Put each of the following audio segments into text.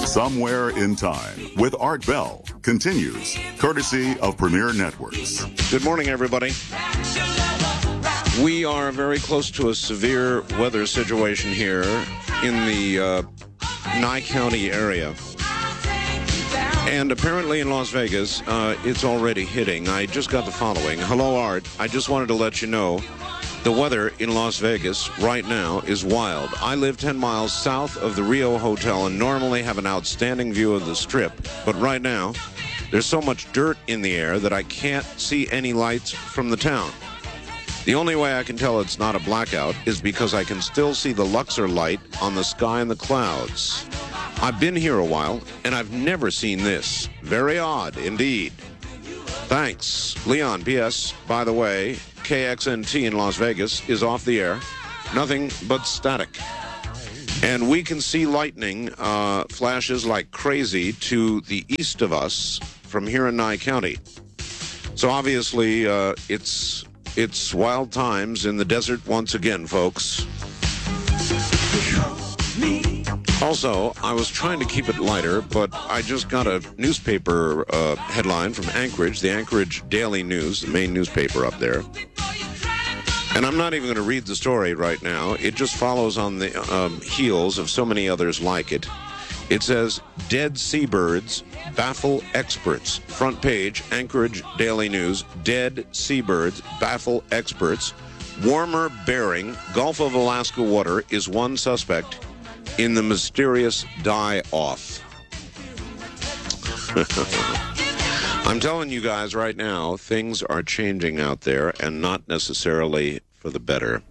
Somewhere in Time with Art Bell continues, courtesy of Premier Networks. Good morning, everybody. We are very close to a severe weather situation here in the Nye County area. And apparently in Las Vegas, it's already hitting. I just got the following. Hello, Art. I just wanted to let you know the weather in Las Vegas right now is wild. I live 10 miles south of the Rio Hotel and normally have an outstanding view of the Strip. But right now, there's so much dirt in the air that I can't see any lights from the town. The only way I can tell it's not a blackout is because I can still see the Luxor light on the sky and the clouds. I've been here a while, and I've never seen this. Very odd, indeed. Thanks. Leon, P.S. By the way, KXNT in Las Vegas is off the air. Nothing but static. And we can see lightning flashes like crazy to the east of us from here in Nye County. So obviously, it's wild times in the desert once again, folks. Also, I was trying to keep it lighter, but I just got a newspaper headline from Anchorage, the Anchorage Daily News, the main newspaper up there. And I'm not even going to read the story right now. It just follows on the heels of so many others like it. It says, Dead Seabirds Baffle Experts. Front page, Anchorage Daily News. Dead Seabirds Baffle Experts. Warmer bearing Gulf of Alaska water is one suspect in the mysterious die-off. I'm telling you guys right now, things are changing out there and not necessarily for the better.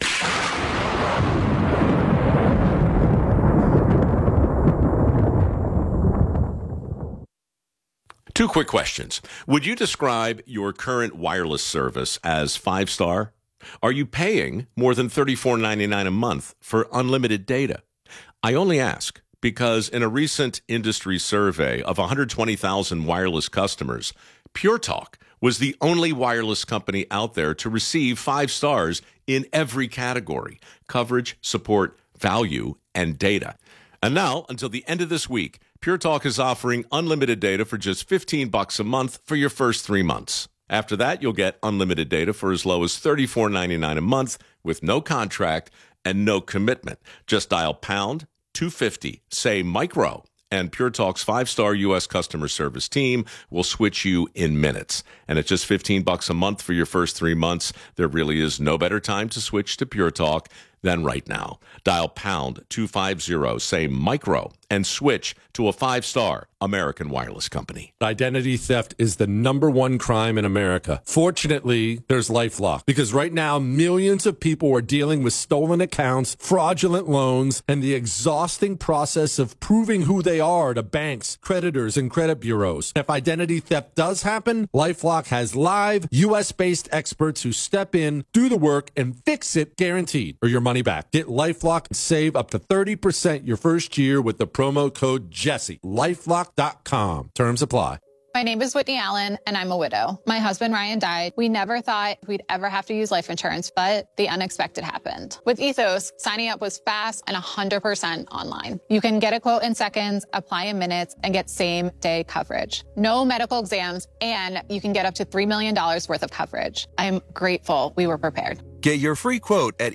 Two quick questions. Would you describe your current wireless service as 5-star? Are you paying more than $34.99 a month for unlimited data? I only ask because in a recent industry survey of 120,000 wireless customers, Pure Talk was the only wireless company out there to receive 5 stars in every category: coverage, support, value, and data. And now, until the end of this week, Pure Talk is offering unlimited data for just $15 a month for your first 3 months. After that, you'll get unlimited data for as low as $34.99 a month with no contract and no commitment. Just dial pound 250, say micro, and Pure Talk's 5-star U.S. customer service team will switch you in minutes. And at just $15 a month for your first 3 months, there really is no better time to switch to Pure Talk than right now. Dial pound 250, say micro, and switch to a 5-star American wireless company. Identity theft is the #1 crime in America. Fortunately, there's LifeLock, because right now millions of people are dealing with stolen accounts, fraudulent loans, and the exhausting process of proving who they are to banks, creditors, and credit bureaus. If identity theft does happen, LifeLock has live U.S.-based experts who step in, do the work, and fix it guaranteed, or your money back. Get LifeLock and save up to 30% your first year with the promo code Jesse. LifeLock.com. Terms apply. My name is Whitney Allen, and I'm a widow. My husband, Ryan, died. We never thought we'd ever have to use life insurance, but the unexpected happened. With Ethos, signing up was fast and 100% online. You can get a quote in seconds, apply in minutes, and get same-day coverage. No medical exams, and you can get up to $3 million worth of coverage. I'm grateful we were prepared. Get your free quote at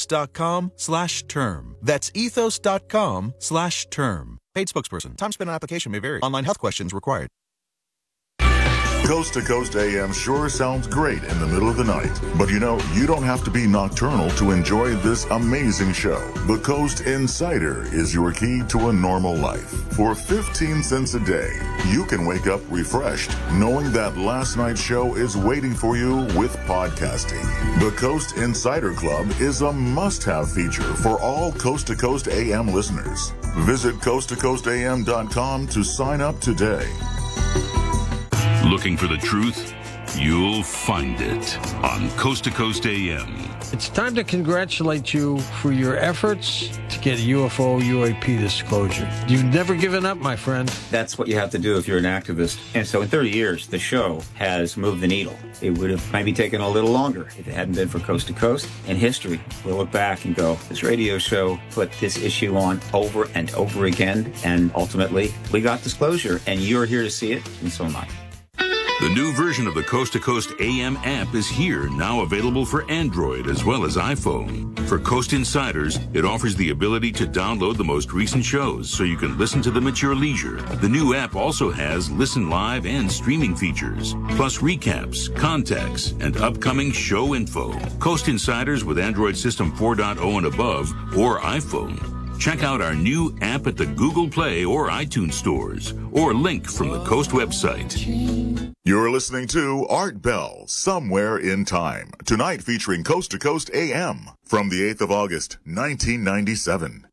ethos.com/term. That's ethos.com/term. Paid spokesperson. Time spent on application may vary. Online health questions required. Coast to Coast AM sure sounds great in the middle of the night. But you know, you don't have to be nocturnal to enjoy this amazing show. The Coast Insider is your key to a normal life. For 15 cents a day, you can wake up refreshed, knowing that last night's show is waiting for you with podcasting. The Coast Insider Club is a must-have feature for all Coast to Coast AM listeners. Visit coasttocoastam.com to sign up today. Looking for the truth? You'll find it on Coast to Coast AM. It's time to congratulate you for your efforts to get a UFO UAP disclosure. You've never given up, my friend. That's what you have to do if you're an activist. And so in 30 years, the show has moved the needle. It would have maybe taken a little longer if it hadn't been for Coast to Coast. In history, we'll look back and go, this radio show put this issue on over and over again, and ultimately, we got disclosure, and you're here to see it, and so am I. The new version of the Coast to Coast AM app is here, now available for Android as well as iPhone. For Coast Insiders, it offers the ability to download the most recent shows so you can listen to them at your leisure. The new app also has listen live and streaming features, plus recaps, contacts, and upcoming show info. Coast Insiders with Android System 4.0 and above, or iPhone. Check out our new app at the Google Play or iTunes stores, or link from the Coast website. You're listening to Art Bell, Somewhere in Time, tonight featuring Coast to Coast AM from the 8th of August, 1997.